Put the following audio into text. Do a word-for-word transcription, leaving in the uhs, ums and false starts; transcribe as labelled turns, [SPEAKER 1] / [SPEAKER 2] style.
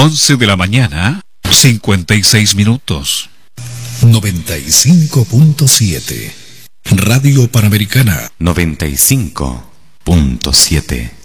[SPEAKER 1] once de la mañana, cincuenta y seis minutos.
[SPEAKER 2] noventa y cinco punto siete. Radio Panamericana.
[SPEAKER 3] noventa y cinco punto siete.